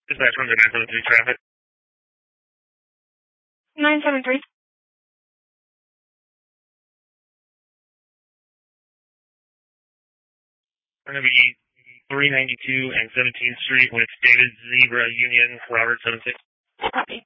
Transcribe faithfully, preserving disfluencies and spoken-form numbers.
Dispatch one nine seven three traffic. nine seven three. Going to be three ninety-two and seventeenth Street with David Zebra Union, Robert seven six. Copy.